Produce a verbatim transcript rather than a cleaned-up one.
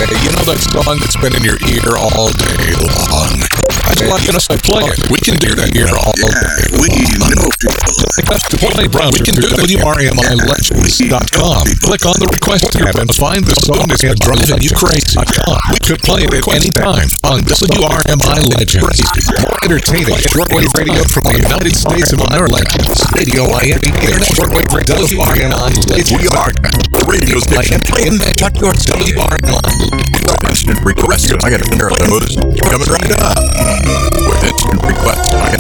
you know that song that's been in your ear all day long? That's why I'm going to start playing. We can do that here all Yeah, day we long. know people. To play, bro, we can do that. W R M I Legends dot com. Click on the request tab and find the song that's been driving you crazy. We could play it at any time on W R M I Legends. More entertaining shortwave radio from the United States of Ireland. Radio I M Internet shortwave radio W R M I Legends. We are radio station playing that. Check your W R M I. Instant request. I got a notice coming right up with instant request. I got